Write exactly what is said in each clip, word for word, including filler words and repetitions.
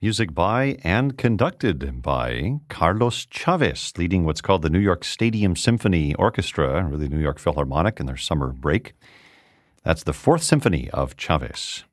Music by and conducted by Carlos Chavez, leading what's called the New York Stadium Symphony Orchestra, or the New York Philharmonic in their summer break. That's the Fourth Symphony of Chavez.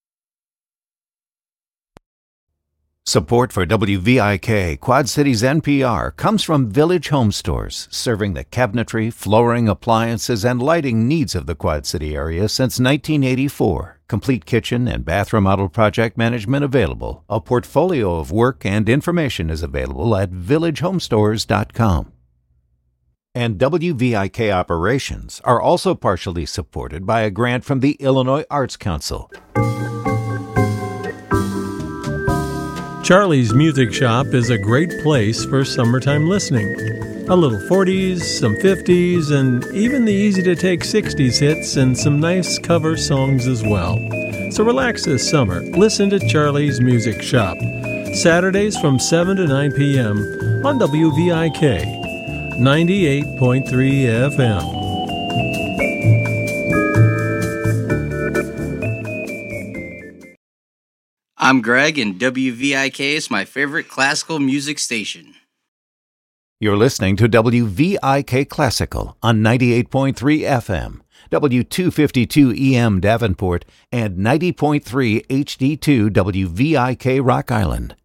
Support for W V I K Quad Cities N P R comes from Village Home Stores, serving the cabinetry, flooring, appliances, and lighting needs of the Quad City area since nineteen eighty-four. Complete kitchen and bath remodel project management available. A portfolio of work and information is available at village home stores dot com. And W V I K operations are also partially supported by a grant from the Illinois Arts Council. Charlie's Music Shop is a great place for summertime listening. A little forties, some fifties, and even the easy-to-take sixties hits and some nice cover songs as well. So relax this summer. Listen to Charlie's Music Shop. Saturdays from seven to nine p.m. on W V I K, ninety-eight point three F M. I'm Greg, and W V I K is my favorite classical music station. You're listening to W V I K Classical on ninety-eight point three F M, W two fifty-two E M Davenport, and ninety point three H D two W V I K Rock Island.